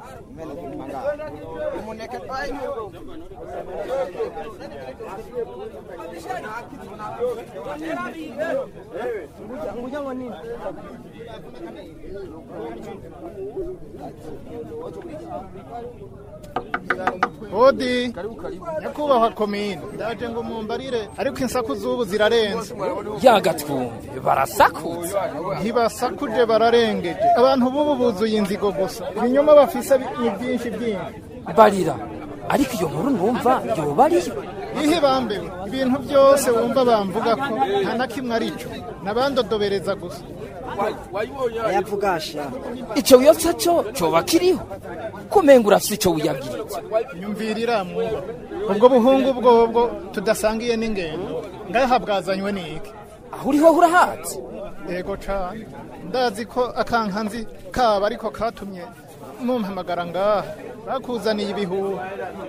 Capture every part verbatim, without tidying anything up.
Odi nyakubahwa komine ndaje ngo mumbarire ariko insaku zubu zirarenze yagatwumve barasakutse ntibasakuje bararengeje abantu bubu buzuye inzigo gusa ibinyoma bafise ni byinshi byinshi barira ariko iyo nkuru numva yoba ariyo ihe bambewe ibintu byose wumva bamvuga ko nta na kimwe arico nabandodobereza gusa yavugasha ico wiyotsa co coba kiriho kumenga urafise ico wiyabwiritse nyumvirira muba ubwo buhungu bwobwo tudasangiye n'ingendo ngaha bwazanywe n'iki aho uriho urahatse yego cane ndazi ko akankanzi kaba ariko katumye mumpamagara ngaha bakuzaniye ibihuha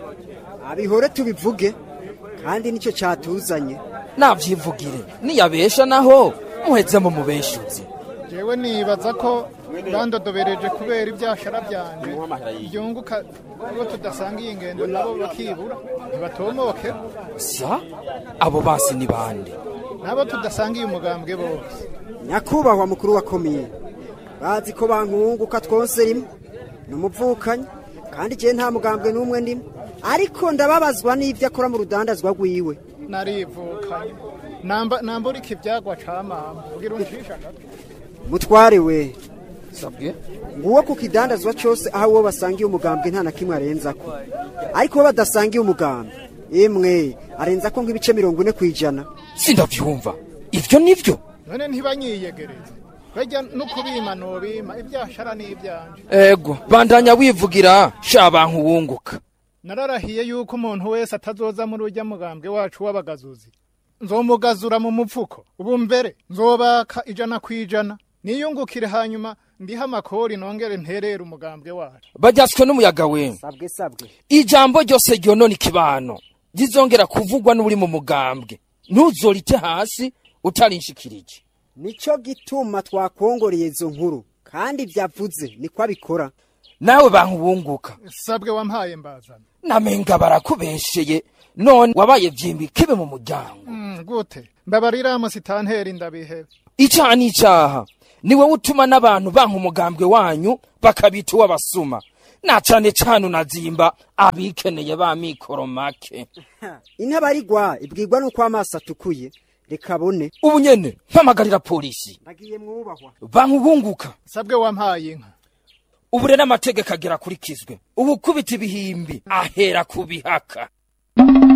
abihore tubivuge kandi nico catuzanye navyivugire niyabesha naho muheze mu mubeshuzi jewe nibaza ko bandodobereje kubera ibyashara byanje byunguka abo tudasangiye ingendo nabo bakibura ntibatomoke sa abo basi ni bande nabo tudasangiye umugambwe bose nyakubahwa mukuru wa komine bazi ko bankunguka twose rimwe n'umuvukanye kandi je nta mugambwe n'umwe ndimo ariko ndababazwa n'ivyo akora mu rudandazwa rwiwe narivukanye namba nambura iki byagwa camama ugira unshisha gato mutware we sabwe nguwo ku kidandazwa cyose aho wo basangiye umugambwe nta na kimwe arenzako ariko bo badasangiye umugambwe emwe arenzako nk'ibice mirongo ine kwijana sindavyumva ivyo nivyo none ntibanyiyegereze bajya no kubima nobima ibyashara n'ibyanje ego bandanya wivugira shabantu wunguka nararahiye yuko umuntu wese atazoza muri urya mugambwe wacu w'abagazuzi nzomugazura mu mupfuko ubu mbere nzobaka ijana kwijana niyungukire hanyuma ndiha amakori nongere nterera umugambwe wacu bajyatswe n'umuyaga we sabwe sabwe ijambo ryose ryonona ikibano gizongera kuvugwa n'uri mu mugambwe ntuzorite hasi utarinshikirije nico gituma twakongoreye izo nkuru kandi byavuze niko abikora nawe bankubunguka sabwe wampaye mbazana namenga barakubesheye none wabaye vyimbi kibe mu muryango mm, gute mbabarira musitantera indabihebe icaha n'icaha niwe utuma n'abantu banka umugambwe wanyu bakabita uw'abasuma na cane cane unazimba abikeneye ba mikoro make intabarigwa ibwirwa nuko amaso atukuye reka bone ubu nyene mpamagarira polisi nagiye mwubahwa bankubunguka sabwe wampaye inka ubu rero amategeko agera kurikizwe ubu kubita ibihimbi ahera kubihaka